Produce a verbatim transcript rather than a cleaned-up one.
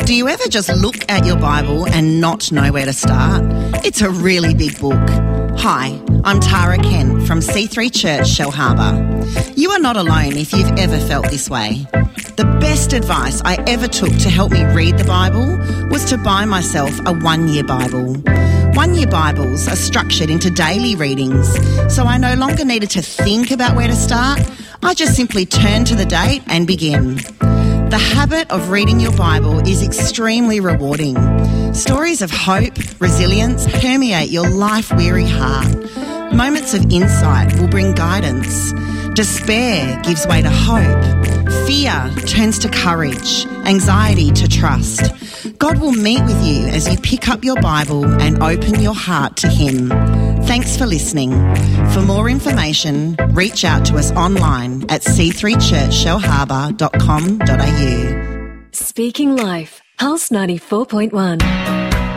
Do you ever just look at your Bible and not know where to start? It's a really big book. Hi, I'm Tara Kent from C three Church, Shellharbour. You are not alone if you've ever felt this way. The best advice I ever took to help me read the Bible was to buy myself a one-year Bible. One-year Bibles are structured into daily readings, so I no longer needed to think about where to start. I just simply turned to the date and begin. The habit of reading your Bible is extremely rewarding. Stories of hope, resilience permeate your life-weary heart. Moments of insight will bring guidance. Despair gives way to hope. Fear turns to courage. Anxiety to trust. God will meet with you as you pick up your Bible and open your heart to Him. Thanks for listening. For more information, reach out to us online at c three church shellharbour dot com dot a u. Speaking Life, Pulse ninety-four point one.